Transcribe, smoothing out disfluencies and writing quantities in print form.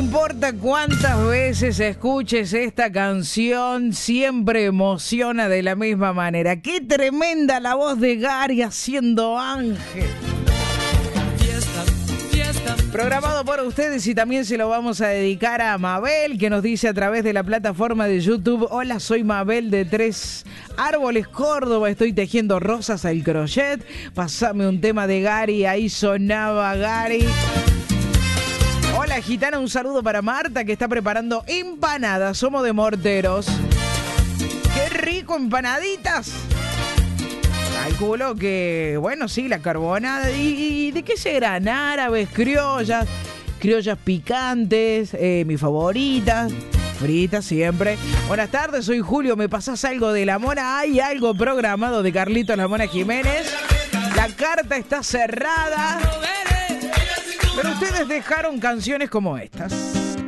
importa cuántas veces escuches esta canción, siempre emociona de la misma manera. ¡Qué tremenda la voz de Gary haciendo Ángel! Programado por ustedes y también se lo vamos a dedicar a Mabel, que nos dice a través de la plataforma de YouTube: hola, soy Mabel de Tres Árboles, Córdoba, estoy tejiendo rosas al crochet. Pasame un tema de Gary, ahí sonaba Gary. Hola, gitana, un saludo para Marta, que está preparando empanadas. Somos de Morteros. ¡Qué rico, empanaditas! Calculo que, bueno, sí, la carbonada. ¿Y de qué serán? Árabes, criollas picantes, mis favoritas, fritas siempre. Buenas tardes, soy Julio. ¿Me pasás algo de La Mona? Hay algo programado de Carlitos La Mona Jiménez. La carta está cerrada. Pero ustedes dejaron canciones como estas.